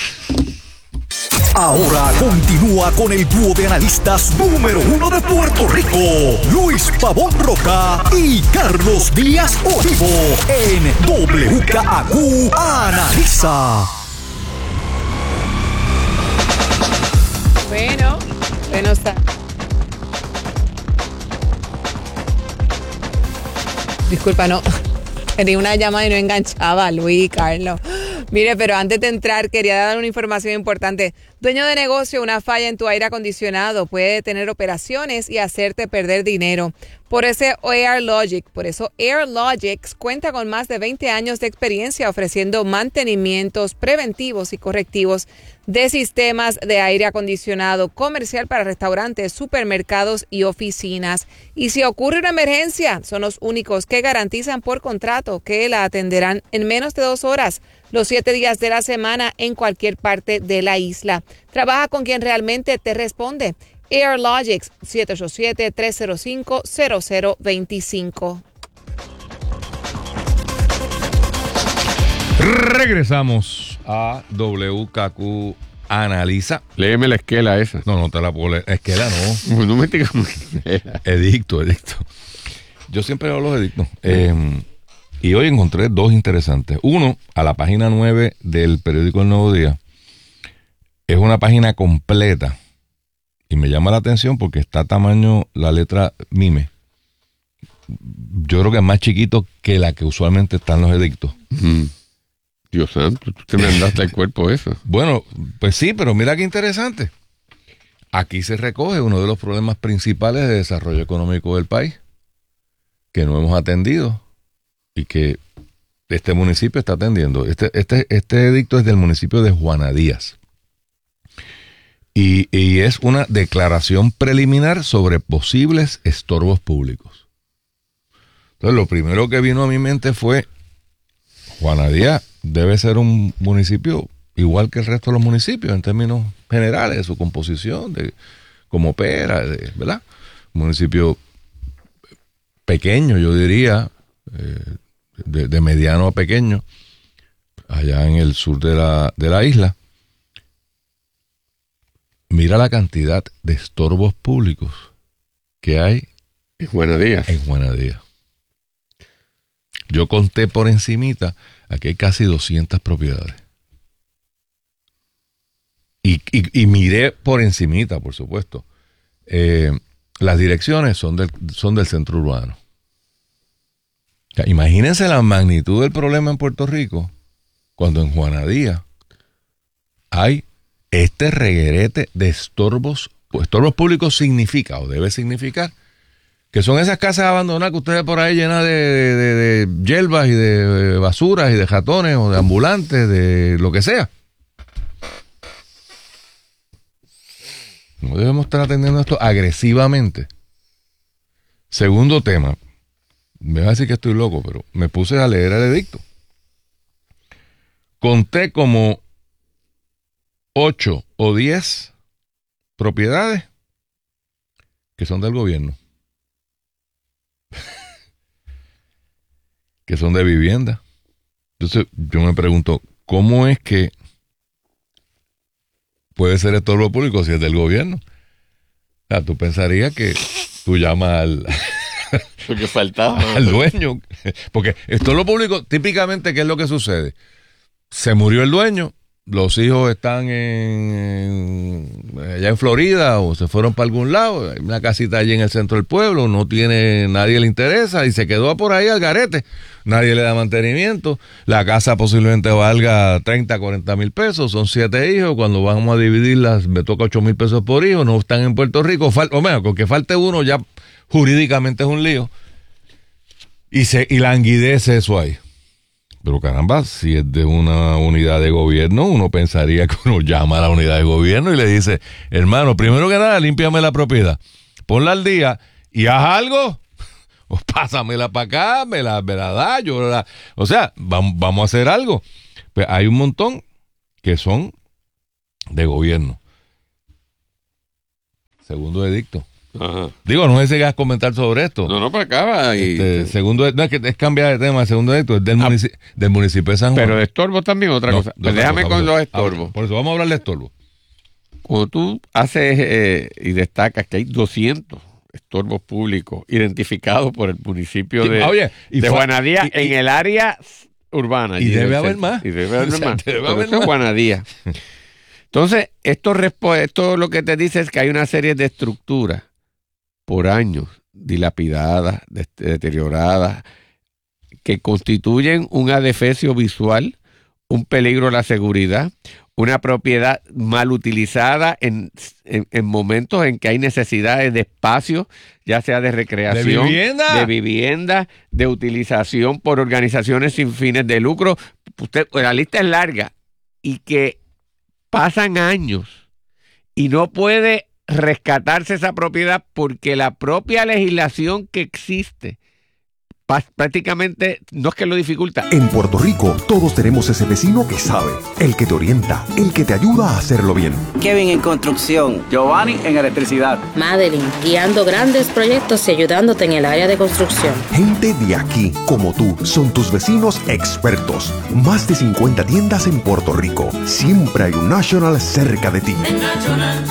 Ahora continúa con el dúo de analistas número 1 de Puerto Rico, Luis Pavón Roca y Carlos Díaz Olivo, en WKAQ Analiza.
Bueno, está. Disculpa, no. Tenía una llamada y no enganchaba, Luis, Carlos. Mire, pero antes de entrar, quería dar una información importante. Dueño de negocio, una falla en tu aire acondicionado puede detener operaciones y hacerte perder dinero. Por eso AirLogix cuenta con más de 20 años de experiencia ofreciendo mantenimientos preventivos y correctivos de sistemas de aire acondicionado comercial para restaurantes, supermercados y oficinas. Y si ocurre una emergencia, son los únicos que garantizan por contrato que la atenderán en menos de 2 horas, los 7 días de la semana en cualquier parte de la isla. Trabaja con quien realmente te responde. AirLogix, 787-305-0025.
Regresamos a WKQ Analiza.
Léeme la esquela esa.
No te la puedo leer. Esquela no.
No me digas.
Edicto. Yo siempre hago los edictos. Y hoy encontré 2 interesantes. Uno, a la página 9 del periódico El Nuevo Día. Es una página completa. Y me llama la atención porque está tamaño la letra MIME. Yo creo que es más chiquito que la que usualmente están los edictos.
Dios santo, tú te mandaste el cuerpo eso.
Bueno, pues sí, pero mira qué interesante. Aquí se recoge uno de los problemas principales de desarrollo económico del país, que no hemos atendido y que este municipio está atendiendo. Este edicto es del municipio de Juana Díaz. Y es una declaración preliminar sobre posibles estorbos públicos. Entonces, lo primero que vino a mi mente fue, Juana Díaz debe ser un municipio igual que el resto de los municipios en términos generales, de su composición, de cómo opera, ¿verdad? Un municipio pequeño, yo diría, de mediano a pequeño, allá en el sur de la isla. Mira la cantidad de estorbos públicos que hay
en Juana Díaz.
Yo conté por encimita, aquí hay casi 200 propiedades. Y miré por encimita, por supuesto. Las direcciones son del centro urbano. O sea, imagínense la magnitud del problema en Puerto Rico cuando en Juana Díaz hay este reguerete de estorbos. Pues estorbos públicos significa, o debe significar, que son esas casas abandonadas que ustedes por ahí llenas de hierbas y de basuras y de ratones o de ambulantes, de lo que sea. No debemos estar atendiendo esto agresivamente. Segundo tema. Me va a decir que estoy loco, pero me puse a leer el edicto. Conté como 8 o 10 propiedades que son del gobierno. Que son de vivienda. Entonces yo me pregunto, ¿cómo es que puede ser estorbo público si es del gobierno? O sea, tú pensarías que tú llamas
Porque faltaba.
al dueño. Porque estorbo público, típicamente, ¿qué es lo que sucede? Se murió el dueño, los hijos están allá en Florida o se fueron para algún lado, hay una casita allí en el centro del pueblo, nadie le interesa y se quedó por ahí al garete, nadie le da mantenimiento, la casa posiblemente valga 30, 40 mil pesos, son 7 hijos, cuando vamos a dividirlas me toca 8 mil pesos por hijo, no están en Puerto Rico, o menos, con que falte uno ya jurídicamente es un lío y languidece eso ahí. Pero caramba, si es de una unidad de gobierno, uno pensaría que uno llama a la unidad de gobierno y le dice, hermano, primero que nada, límpiame la propiedad, ponla al día y haz algo, o pásamela para acá, me la da, o sea, vamos a hacer algo. Pues hay un montón que son de gobierno. Segundo edicto.
Ajá.
Digo, no sé si quieres comentar sobre esto.
No, pues acaba.
Segundo, no, es cambiar de tema. El segundo edicto es del municipio de San Juan.
Pero de estorbo también otra cosa. Pues déjame con los estorbos.
Por eso vamos a hablar de estorbo.
Cuando tú haces y destacas que hay 200 estorbos públicos identificados por el municipio de Juanadía en el área urbana.
Y debe haber más.
Y debe haber más. Eso es Juanadía. Entonces, esto lo que te dice es que hay una serie de estructuras por años dilapidadas, deterioradas, que constituyen un adefesio visual, un peligro a la seguridad, una propiedad mal utilizada en momentos en que hay necesidades de espacio, ya sea de recreación, de vivienda, de utilización por organizaciones sin fines de lucro. La lista es larga y que pasan años y no puede rescatarse esa propiedad porque la propia legislación que existe prácticamente no es que lo dificulta.
En Puerto Rico, todos tenemos ese vecino que sabe, el que te orienta, el que te ayuda a hacerlo bien.
Kevin en construcción, Giovanni en electricidad,
Madeline guiando grandes proyectos y ayudándote en el área de construcción.
Gente de aquí, como tú, son tus vecinos expertos. Más de 50 tiendas en Puerto Rico. Siempre hay un National cerca de ti.
En National,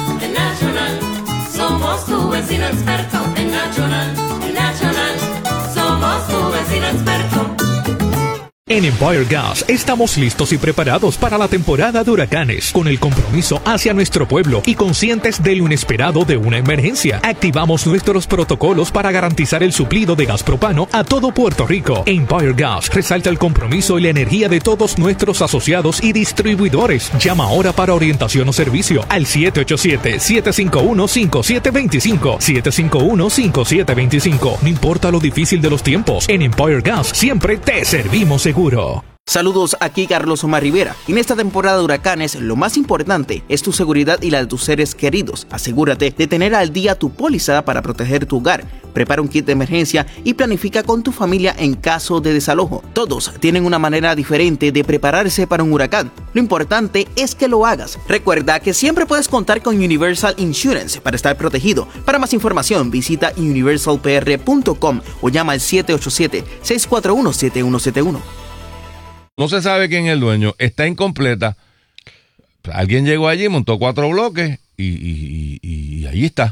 somos tu vecino experto. En National, somos tu vecino experto.
En Empire Gas estamos listos y preparados para la temporada de huracanes, con el compromiso hacia nuestro pueblo y conscientes de lo inesperado de una emergencia. Activamos nuestros protocolos para garantizar el suplido de gas propano a todo Puerto Rico. Empire Gas resalta el compromiso y la energía de todos nuestros asociados y distribuidores. Llama ahora para orientación o servicio al 787-751-5725. 751-5725. No importa lo difícil de los tiempos, en Empire Gas siempre te servimos seguro.
Saludos, aquí Carlos Omar Rivera. En esta temporada de huracanes, lo más importante es tu seguridad y la de tus seres queridos. Asegúrate de tener al día tu póliza para proteger tu hogar. Prepara un kit de emergencia y planifica con tu familia en caso de desalojo. Todos tienen una manera diferente de prepararse para un huracán. Lo importante es que lo hagas. Recuerda que siempre puedes contar con Universal Insurance para estar protegido. Para más información, visita universalpr.com o llama al 787-641-7171.
No se sabe quién es el dueño, está incompleta. Alguien llegó allí, montó 4 bloques y ahí está.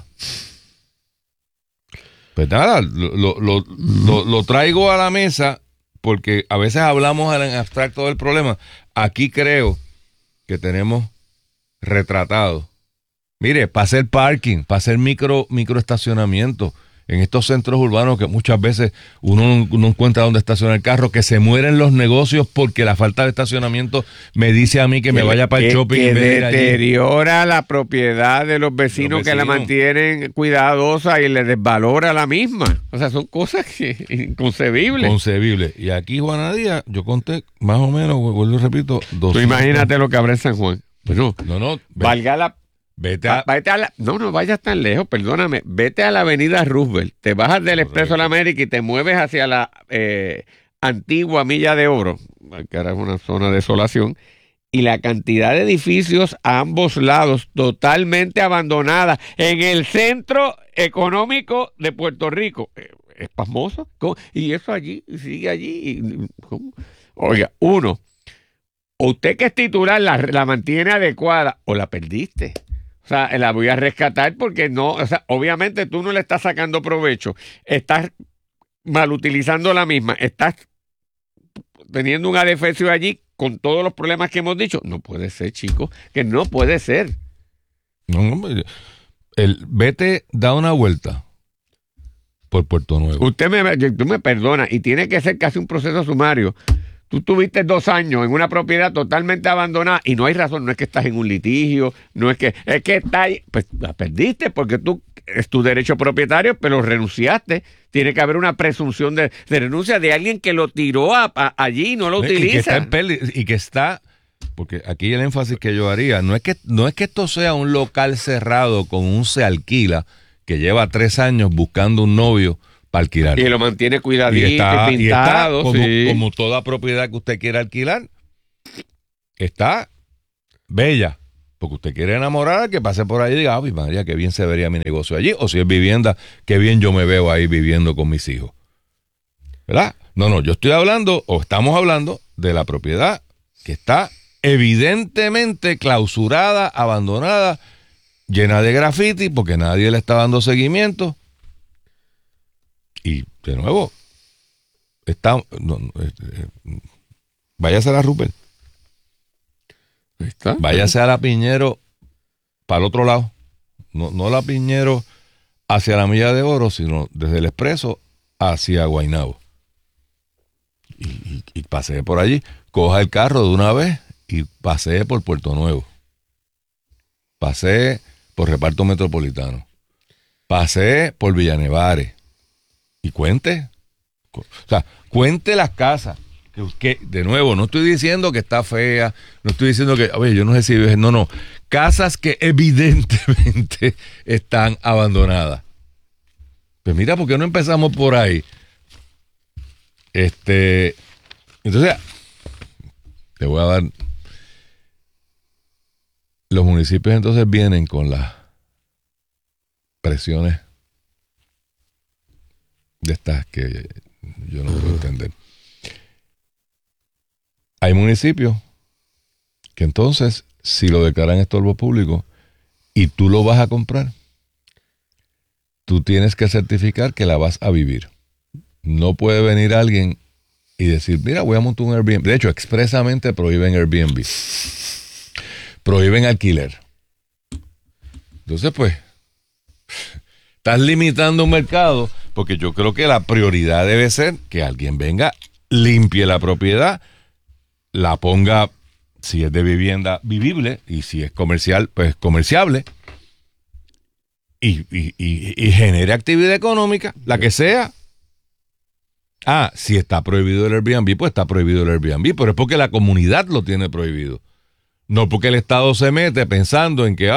Pues nada, lo traigo a la mesa porque a veces hablamos en abstracto del problema. Aquí creo que tenemos retratado. Mire, para hacer parking, para hacer microestacionamiento en estos centros urbanos que muchas veces uno no encuentra dónde estacionar el carro, que se mueren los negocios porque la falta de estacionamiento me dice a mí que me vaya para el shopping.
Que deteriora la propiedad de los vecinos que la mantienen cuidadosa y le desvalora la misma. O sea, son cosas inconcebibles.
Concebibles. Y aquí, Juanadía, yo conté más o menos, vuelvo y repito, 200.
Tú imagínate lo que habrá en San Juan. Pues no, valga la... No vayas tan lejos, perdóname. Vete a la avenida Roosevelt, te bajas del Expreso de la América y te mueves hacia la antigua Milla de Oro, que ahora es una zona de desolación, y la cantidad de edificios a ambos lados totalmente abandonada en el centro económico de Puerto Rico. Es pasmoso. Y eso allí, sigue allí. Oiga, o usted que es titular la mantiene adecuada o la perdiste. O sea, la voy a rescatar porque no, o sea, obviamente tú no le estás sacando provecho, estás mal utilizando la misma, estás teniendo un adefesio allí con todos los problemas que hemos dicho. No puede ser, chicos, que no puede ser.
No, vete, da una vuelta por Puerto Nuevo.
Tú me perdona, y tiene que ser casi un proceso sumario. Tú tuviste 2 años en una propiedad totalmente abandonada y no hay razón, no es que estás en un litigio, no es que está ahí, pues la perdiste porque tú es tu derecho propietario, pero renunciaste. Tiene que haber una presunción de renuncia de alguien que lo tiró allí y no lo utiliza.
Y que está en y que está, porque aquí el énfasis que yo haría, no es que esto sea un local cerrado con un se alquila que lleva 3 años buscando un novio para alquilar.
Y lo mantiene cuidadito,
y
pintado.
Está como toda propiedad que usted quiera alquilar, está bella. Porque usted quiere enamorar al que pase por ahí y diga, ay, María, qué bien se vería mi negocio allí. O si es vivienda, qué bien yo me veo ahí viviendo con mis hijos. ¿Verdad? No, yo estoy hablando, o estamos hablando, de la propiedad que está evidentemente clausurada, abandonada, llena de graffiti, porque nadie le está dando seguimiento. Y, de nuevo, váyase a la Rupert.
Ahí está.
Váyase a la Piñero para el otro lado. No la Piñero hacia la Milla de Oro, sino desde el Expreso hacia Guaynabo. Y pasee por allí. Coja el carro de una vez y pasee por Puerto Nuevo. Pasee por Reparto Metropolitano. Pasee por Villanevares. Y cuente. O sea, cuente las casas. Que, de nuevo, no estoy diciendo que está fea, no estoy diciendo que, oye, yo no sé si no, casas que evidentemente están abandonadas. Pues mira, ¿por qué no empezamos por ahí? Entonces, te voy a dar, los municipios entonces vienen con las presiones de estas que yo no puedo entender. Hay municipios que entonces, si lo declaran estorbo público y tú lo vas a comprar, tú tienes que certificar que la vas a vivir. No puede venir alguien y decir, mira, voy a montar un Airbnb. De hecho, expresamente prohíben Airbnb. Prohíben alquiler. Entonces, pues, estás limitando un mercado, porque yo creo que la prioridad debe ser que alguien venga, limpie la propiedad, la ponga, si es de vivienda, vivible, y si es comercial, pues comerciable, y genere actividad económica, la que sea. Si está prohibido el Airbnb, pues está prohibido el Airbnb, pero es porque la comunidad lo tiene prohibido. No porque el Estado se mete pensando en que,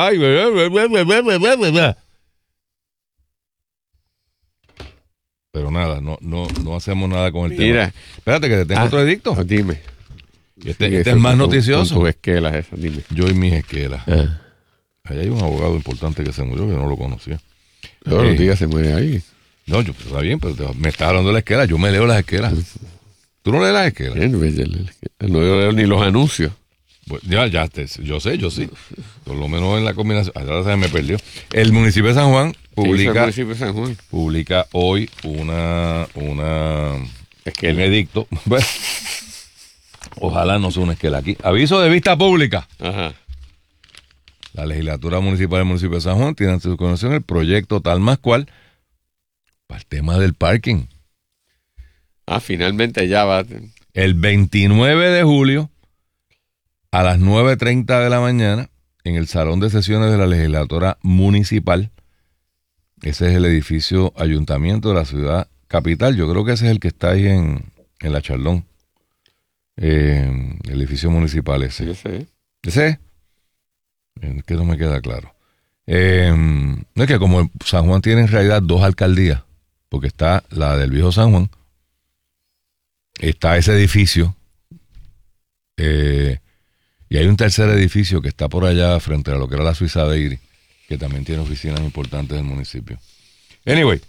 pero nada, no hacemos nada con el tema. Espérate que te tengo otro edicto.
Dime.
Este es más noticioso.
Con tus esquelas esas, dime.
Yo y mis esquelas. Ahí hay un abogado importante que se murió, que no lo conocía.
No, los días se muere ahí.
No, está bien, pero me está hablando de la esquela. Yo me leo las esquelas. ¿Tú no lees las esquelas?
No leo ni los anuncios.
Pues yo sí. Por lo menos en la combinación. Ahora se me perdió. El municipio de San Juan publica hoy un edicto. Bueno, ojalá no sea una esquela aquí. Aviso de vista pública.
Ajá.
La legislatura municipal del municipio de San Juan tiene ante su conexión el proyecto tal más cual para el tema del parking.
Finalmente ya va.
El 29 de julio a las 9:30 de la mañana en el salón de sesiones de la legislatura municipal. Ese es el edificio ayuntamiento de la ciudad capital. Yo creo que ese es el que está ahí en la Chaldón. El edificio municipal ese. ¿Ese? Que no me queda claro. No es que como San Juan tiene en realidad 2 alcaldías, porque está la del viejo San Juan, está ese edificio, y hay un tercer edificio que está por allá frente a lo que era la Suiza de Iris, que también tiene oficinas importantes del municipio. Anyway,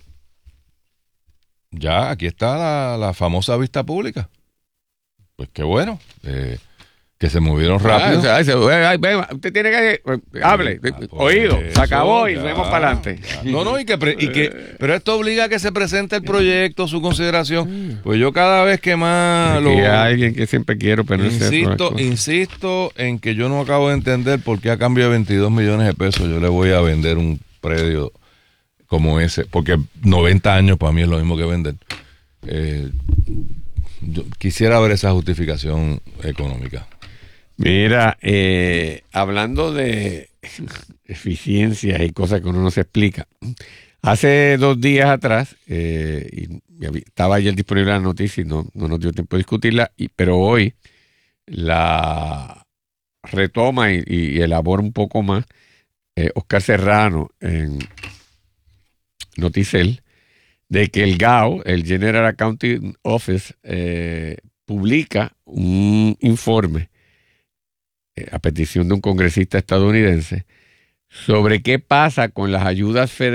ya aquí está la famosa vista pública. Pues qué bueno. Que se movieron rápido.
Usted tiene que hable, oído, se acabó y vemos para adelante.
Pero esto obliga a que se presente el proyecto, su consideración. Pues yo cada vez que más
hay alguien que siempre quiero, pero
insisto en que yo no acabo de entender por qué a cambio de 22 millones de pesos yo le voy a vender un predio como ese, porque 90 años para mí es lo mismo que vender. Yo quisiera ver esa justificación económica.
Mira, hablando de eficiencia y cosas que uno no se explica, hace 2 días atrás, y estaba ayer disponible la noticia y no nos dio tiempo de discutirla, pero hoy la retoma y elabora un poco más Oscar Serrano en Noticel, de que el GAO, el General Accounting Office, publica un informe a petición de un congresista estadounidense sobre qué pasa con las ayudas federales